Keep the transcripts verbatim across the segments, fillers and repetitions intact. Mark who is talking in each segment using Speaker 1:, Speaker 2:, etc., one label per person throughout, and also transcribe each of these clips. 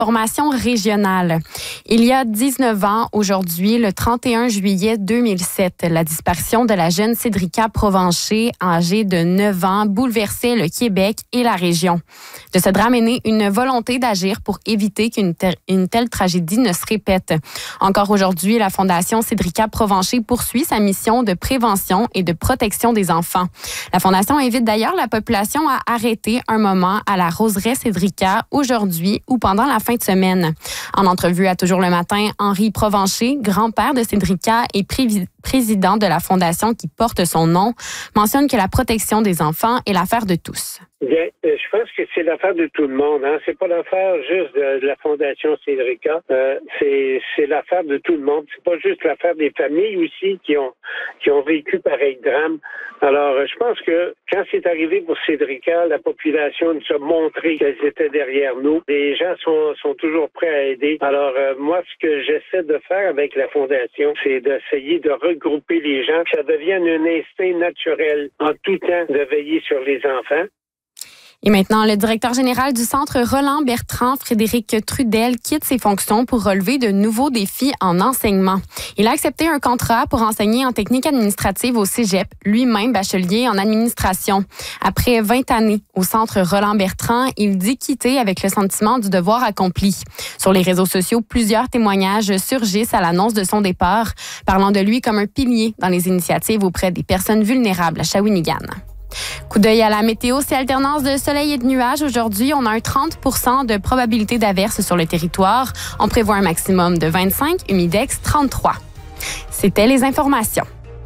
Speaker 1: informations régionales. Il y a dix-neuf ans, aujourd'hui, le trente et un juillet deux mille sept, la disparition de la jeune Cédrica Provencher, âgée de neuf ans, bouleversait le Québec et la région. De ce drame est née une volonté d'agir pour éviter qu'une te- une telle tragédie ne se répète. Encore aujourd'hui, la Fondation Cédrica Provencher poursuit sa mission de prévention et de protection des enfants. La Fondation invite d'ailleurs la population à arrêter un moment à la roseraie Cédrica aujourd'hui ou pendant la fin de semaine. En entrevue à Toujours le matin, Henri Provencher, grand-père de Cédrica et pré- président de la Fondation qui porte son nom, mentionne que la protection des enfants est l'affaire de tous.
Speaker 2: Bien, je pense que c'est l'affaire de tout le monde. Hein. C'est pas l'affaire juste de, de la Fondation Cédrica. Euh, c'est, c'est l'affaire de tout le monde. C'est pas juste l'affaire des familles aussi qui ont qui ont vécu pareil drame. Alors, je pense que quand c'est arrivé pour Cédrica, la population nous a montré qu'elles étaient derrière nous. Les gens sont sont toujours prêts à aider. Alors, euh, moi, ce que j'essaie de faire avec la Fondation, c'est d'essayer de regrouper les gens, que ça devienne un instinct naturel en tout temps de veiller sur les enfants.
Speaker 1: Et maintenant, le directeur général du Centre Roland Bertrand, Frédéric Trudel, quitte ses fonctions pour relever de nouveaux défis en enseignement. Il a accepté un contrat pour enseigner en technique administrative au Cégep, lui-même bachelier en administration. Après vingt années au Centre Roland Bertrand, il dit quitter avec le sentiment du devoir accompli. Sur les réseaux sociaux, plusieurs témoignages surgissent à l'annonce de son départ, parlant de lui comme un pilier dans les initiatives auprès des personnes vulnérables à Shawinigan. Coup d'œil à la météo, c'est alternance de soleil et de nuages. Aujourd'hui, on a un trente pour cent de probabilité d'averse sur le territoire. On prévoit un maximum de vingt-cinq, humidex trente-trois. C'était les informations.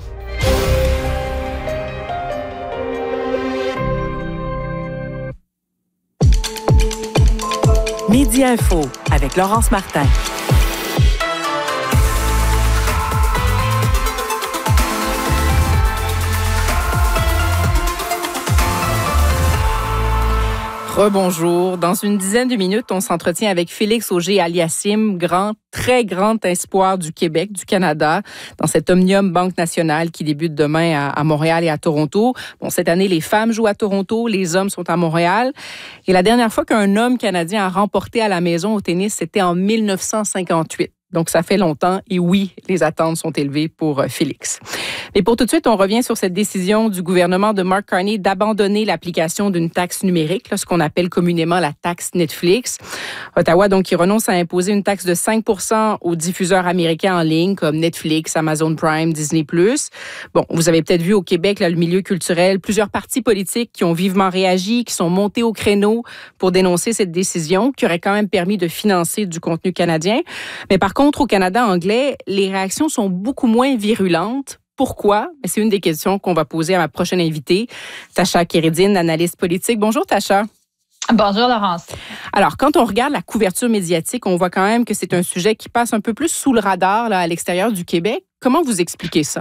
Speaker 3: Midi Info avec Laurence Martin. Rebonjour. Dans une dizaine de minutes, on s'entretient avec Félix Auger-Aliassime, grand, très grand espoir du Québec, du Canada, dans cette Omnium Banque Nationale qui débute demain à, à Montréal et à Toronto. Bon, cette année, les femmes jouent à Toronto, les hommes sont à Montréal. Et la dernière fois qu'un homme canadien a remporté à la maison au tennis, c'était en mille neuf cent cinquante-huit. Donc, ça fait longtemps. Et oui, les attentes sont élevées pour Félix. Mais pour tout de suite, on revient sur cette décision du gouvernement de Mark Carney d'abandonner l'application d'une taxe numérique, là, ce qu'on appelle communément la taxe Netflix. Ottawa, donc, qui renonce à imposer une taxe de cinq pour cent aux diffuseurs américains en ligne comme Netflix, Amazon Prime, Disney plus. Bon, vous avez peut-être vu au Québec, là, le milieu culturel, plusieurs partis politiques qui ont vivement réagi, qui sont montés au créneau pour dénoncer cette décision qui aurait quand même permis de financer du contenu canadien. Mais par contre, au Canada anglais, les réactions sont beaucoup moins virulentes. Pourquoi? C'est une des questions qu'on va poser à ma prochaine invitée, Tasha Kéredine, analyste politique. Bonjour, Tasha.
Speaker 4: Bonjour, Laurence.
Speaker 3: Alors, quand on regarde la couverture médiatique, on voit quand même que c'est un sujet qui passe un peu plus sous le radar là, à l'extérieur du Québec. Comment vous expliquez ça?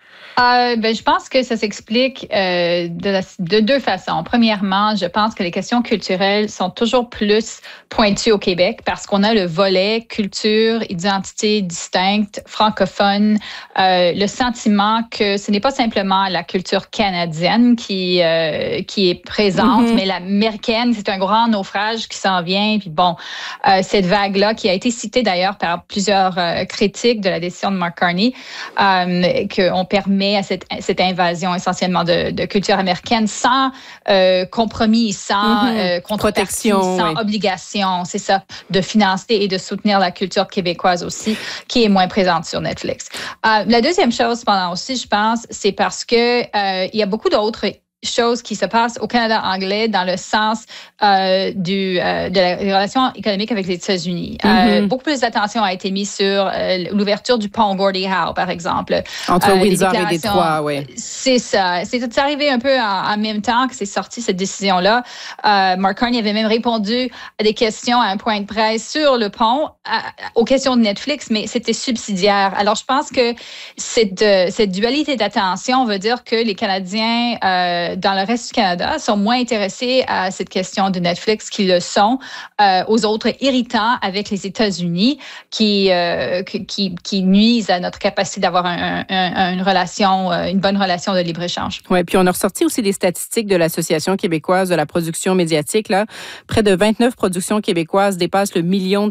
Speaker 4: Euh, ben, je pense que ça s'explique euh, de, la, de deux façons. Premièrement, je pense que les questions culturelles sont toujours plus pointues au Québec parce qu'on a le volet culture, identité distincte, francophone, euh, le sentiment que ce n'est pas simplement la culture canadienne qui euh, qui est présente, mm-hmm. mais l'américaine, c'est un grand naufrage qui s'en vient. Puis bon, euh, cette vague-là qui a été citée d'ailleurs par plusieurs euh, critiques de la décision de Mark Carney, euh, qu'on permet à cette, cette invasion essentiellement de, de culture américaine sans euh, compromis, sans mm-hmm. euh, contrepartie, sans oui. obligation, c'est ça, de financer et de soutenir la culture québécoise aussi, qui est moins présente sur Netflix. Euh, la deuxième chose, cependant aussi, je pense, c'est parce que euh, il y a beaucoup d'autres choses qui se passent au Canada anglais dans le sens euh, du, euh, de la relation économique avec les États-Unis. Mm-hmm. Euh, beaucoup plus d'attention a été mise sur euh, l'ouverture du pont Gordie Howe, par exemple.
Speaker 3: Entre euh, Windsor et Détroit, oui.
Speaker 4: C'est ça. C'est arrivé un peu en, en même temps que c'est sorti cette décision-là. Euh, Mark Carney avait même répondu à des questions à un point de presse sur le pont, à, aux questions de Netflix, mais c'était subsidiaire. Alors, je pense que cette, cette dualité d'attention veut dire que les Canadiens euh, euh, dans le reste du Canada sont moins intéressés à cette question de Netflix qu'ils le sont euh, aux autres irritants avec les États-Unis qui, euh, qui, qui nuisent à notre capacité d'avoir un, un, une relation, une bonne relation de libre-échange.
Speaker 3: Oui, puis on a ressorti aussi des statistiques de l'Association québécoise de la production médiatique. Là. Près de vingt-neuf productions québécoises dépassent le million de